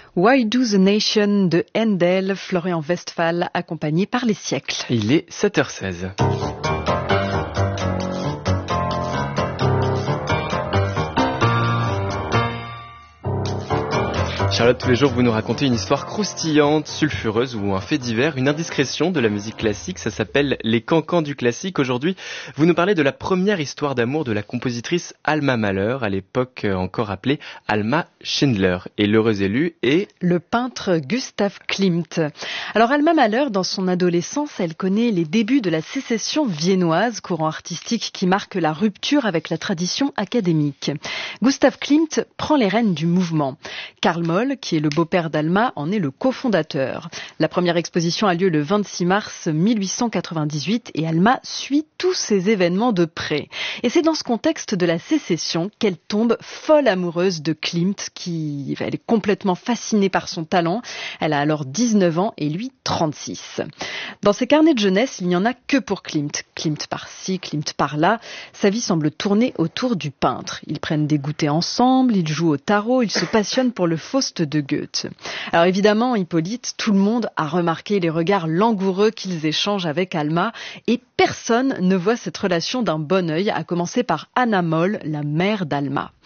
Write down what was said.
Why Do the Nation de Handel, Florian Westphal, accompagné par les siècles. Il est 7h16. Charlotte, tous les jours, vous nous racontez une histoire croustillante, sulfureuse ou un fait divers, une indiscrétion de la musique classique. Ça s'appelle Les Cancans du classique. Aujourd'hui, vous nous parlez de la première histoire d'amour de la compositrice Alma Mahler, à l'époque encore appelée Alma Schindler. Et l'heureux élu est le peintre Gustav Klimt. Alors Alma Mahler, dans son adolescence, elle connaît les débuts de la sécession viennoise, courant artistique qui marque la rupture avec la tradition académique. Gustav Klimt prend les rênes du mouvement. Karl Moll, qui est le beau-père d'Alma, en est le cofondateur. La première exposition a lieu le 26 mars 1898 et Alma suit tous ces événements de près. Et c'est dans ce contexte de la sécession qu'elle tombe folle amoureuse de Klimt, elle est complètement fascinée par son talent. Elle a alors 19 ans et lui 36. Dans ses carnets de jeunesse, il n'y en a que pour Klimt. Klimt par-ci, Klimt par-là. Sa vie semble tourner autour du peintre. Ils prennent des goûters ensemble, ils jouent au tarot, ils se passionnent pour le Faust de Goethe. Alors évidemment, Hippolyte, tout le monde a remarqué les regards langoureux qu'ils échangent avec Alma et personne ne voit cette relation d'un bon œil, à commencer par Anna Moll, la mère d'Alma.